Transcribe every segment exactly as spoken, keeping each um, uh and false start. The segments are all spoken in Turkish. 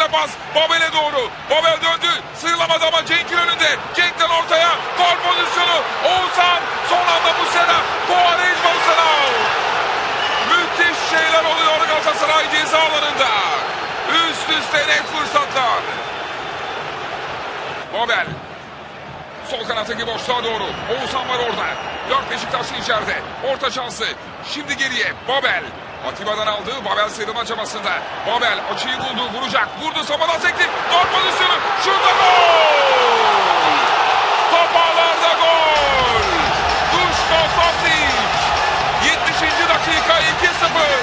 Babel pas. Babel'e doğru. Babel döndü. Sıyrılamadı ama Cenk'in önünde. Cenk'ten ortaya. Gol pozisyonu. Oğuzhan. Son anda Muslera. Quaresma Muslera. Müthiş şeyler oluyor Galatasaray ceza alanında. Üst üste net fırsatlar. Babel. Sol kanattaki boşluğa doğru. Oğuzhan var orada. Dört Beşiktaşlı içeride. Orta şansı. Şimdi geriye. Babel. Atiba'dan aldı. Babel sıyrılma çabasında. Babel açıyı buldu. Vuracak. Vurdu. Samadan sekti. Gol pozisyonu. Şurada gol. Top ağlarda gol. Duško Tosić. yetmişinci dakika iki sıfır.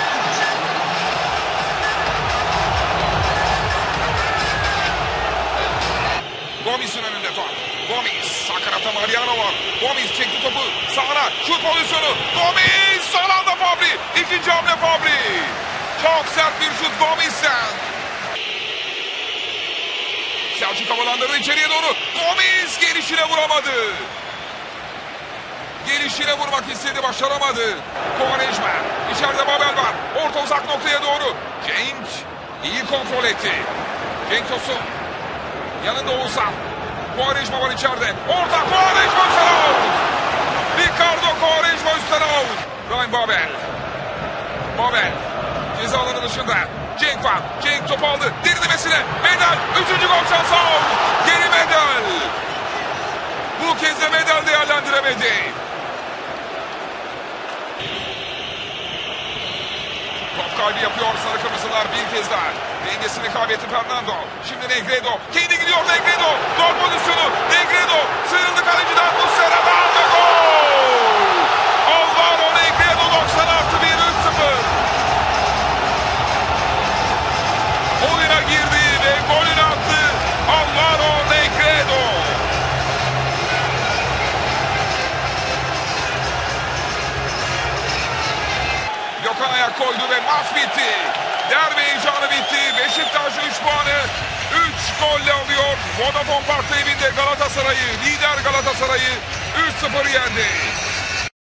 Gomis'in önünde top. Gomis. Sağ kanatta Mariano var. Gomis çekti topu. Sağına. Şut pozisyonu. Gomis. Son anda Fabri. İkinci hamle Fabri. Çok sert bir şut Gomis'ten. Selçuk havalandırdı içeriye doğru. Gomis gelişine vuramadı. Gelişine vurmak istedi. Başaramadı. Quaresma. İçeride Babel var. Orta uzak noktaya doğru. Cenk iyi kontrol etti. Cenk Tosun. Yanında Oğuzhan. Quaresma var içeride. Orada Quaresma üstten out. Ricardo Quaresma üstten out. Ryan Babel. Babel. Ceza alanı dışında. Cenk var. Cenk topu aldı. Derinlemesine. Medel. Üçüncü gol şansı out. Geri Medel. Bu kez de Medel değerlendiremedi. Top kaybı yapıyor sarı kırmızılar bir kez daha. Dengesini kaybetti Fernando. Şimdi Negredo. Kendi gidiyor Negredo. Gol pozisyonu. Negredo. Sıyrıldı kaleciden. Muslera'dan ve gol. Alvaro Negredo doksan artı bir üç sıfır. Oyuna girdi ve golünü attı. Alvaro Negredo. Gökhan ayak koydu ve maç bitti. Derbi heyecanı bitti. Beşiktaş üç puanı üç golle alıyor. Vodafone Park'ta evinde Galatasaray'ı, lider Galatasaray'ı üç sıfır yendi.